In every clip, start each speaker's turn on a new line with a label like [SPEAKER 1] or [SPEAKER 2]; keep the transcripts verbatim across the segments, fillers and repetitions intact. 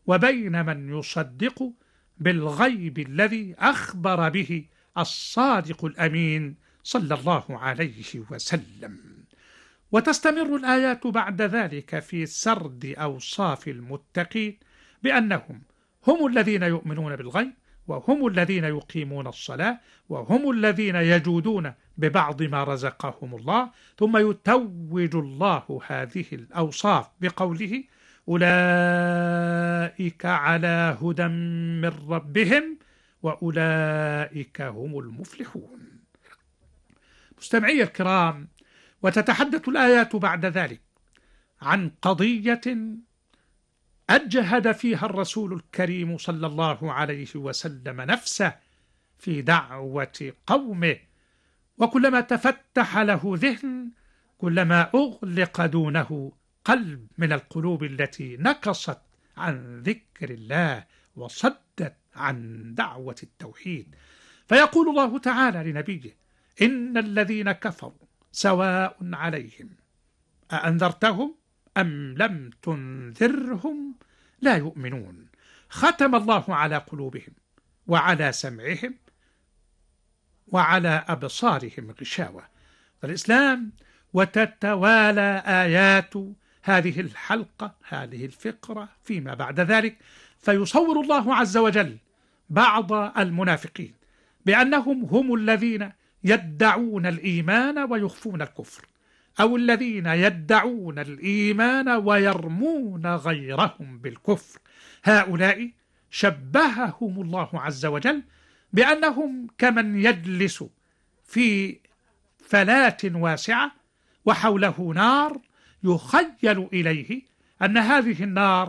[SPEAKER 1] وبين من يصدق بالغيب الذي أخبر به الصادق الأمين صلى الله عليه وسلم. وتستمر الآيات بعد ذلك في سرد أوصاف المتقين بأنهم هم الذين يؤمنون بالغيب، وهم الذين يقيمون الصلاة، وهم الذين يجودون ببعض ما رزقهم الله. ثم يتوج الله هذه الأوصاف بقوله: أولئك على هدى من ربهم وأولئك هم المفلحون. مستمعي الكرام، وتتحدث الآيات بعد ذلك عن قضية أجهد فيها الرسول الكريم صلى الله عليه وسلم نفسه في دعوة قومه، وكلما تفتح له ذهن كلما أغلق دونه قلب من القلوب التي نكصت عن ذكر الله وصدت عن دعوة التوحيد. فيقول الله تعالى لنبيه: إن الذين كفروا سواء عليهم أأنذرتهم أم لم تنذرهم لا يؤمنون، ختم الله على قلوبهم وعلى سمعهم وعلى أبصارهم غشاوة. الإسلام وتتوالى آيات هذه الحلقة، هذه الفقرة فيما بعد ذلك، فيصور الله عز وجل بعض المنافقين بأنهم هم الذين يدعون الإيمان ويخفون الكفر، أو الذين يدعون الإيمان ويرمون غيرهم بالكفر. هؤلاء شبههم الله عز وجل بأنهم كمن يجلس في فلاة واسعة وحوله نار، يخيل إليه أن هذه النار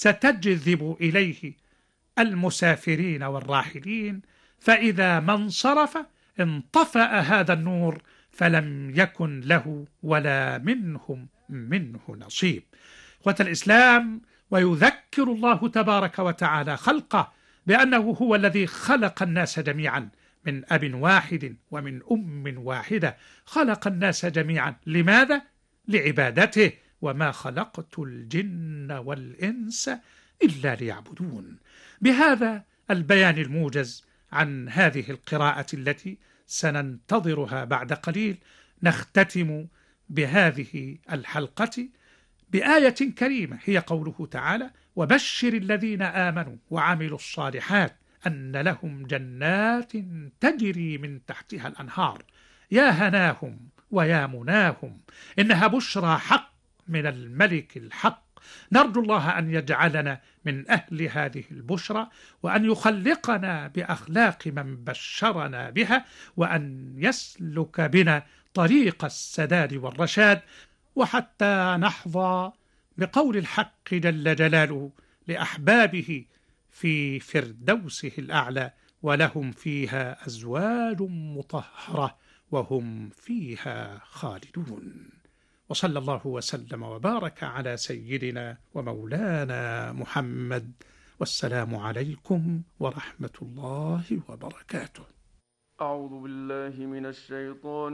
[SPEAKER 1] ستجذب إليه المسافرين والراحلين، فإذا ما انصرف انطفأ هذا النور فلم يكن له ولا منهم منه نصيب. إخوة الإسلام، ويذكر الله تبارك وتعالى خلقه بأنه هو الذي خلق الناس جميعا من أب واحد ومن أم واحدة، خلق الناس جميعا لماذا؟ لعبادته، وما خلقت الجن والإنس إلا ليعبدون. بهذا البيان الموجز عن هذه القراءة التي سننتظرها بعد قليل، نختتم بهذه الحلقة بآية كريمة هي قوله تعالى: وبشر الذين آمنوا وعملوا الصالحات أن لهم جنات تجري من تحتها الأنهار. يا هناهم ويا مناهم، إنها بشرى حق من الملك الحق. نرجو الله أن يجعلنا من أهل هذه البشرى، وأن يخلقنا بأخلاق من بشرنا بها، وأن يسلك بنا طريق السداد والرشاد، وحتى نحظى بقول الحق جل جلاله لأحبابه في فردوسه الأعلى: ولهم فيها أزواج مطهرة وهم فيها خالدون. وصلى الله وسلم وبارك على سيدنا ومولانا محمد، والسلام عليكم ورحمة الله وبركاته.
[SPEAKER 2] أعوذ بالله من الشيطان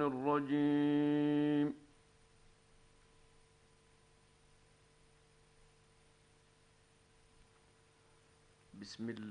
[SPEAKER 2] الرجيم. بسم الله